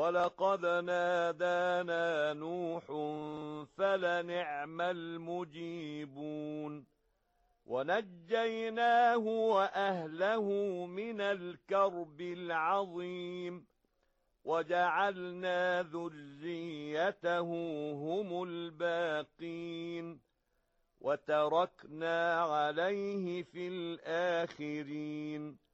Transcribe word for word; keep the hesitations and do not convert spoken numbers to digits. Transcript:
ولقد نادانا نوح فلنعم المجيبون ونجيناه وأهله من الكرب العظيم وجعلنا ذريته هم الباقين وتركنا عليه في الآخرين